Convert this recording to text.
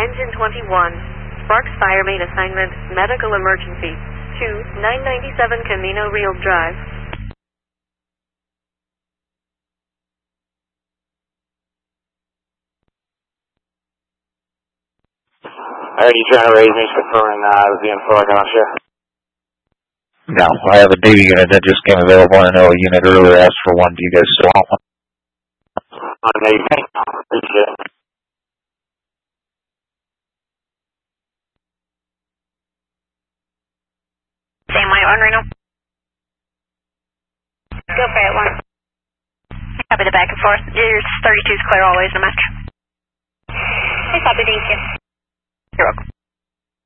Engine 21, Sparks Fire Main Assignment, Medical Emergency, to 997 Camino Real Drive. Are you trying to raise me confirming the info I got on share? No, I have a new unit that just came available. I know a unit earlier asked for one. Do you guys still want one? Amazing. Appreciate it. Same way on Reno. Go for it, one. Copy the back and forth. Yours 32 is clear always, no matter. Hey, copy, thank you. You're welcome.